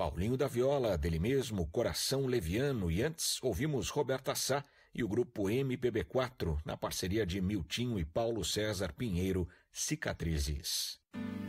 Paulinho da Viola, dele mesmo, Coração Leviano, e antes ouvimos Roberta Sá e o grupo MPB4, na parceria de Miltinho e Paulo César Pinheiro, Cicatrizes.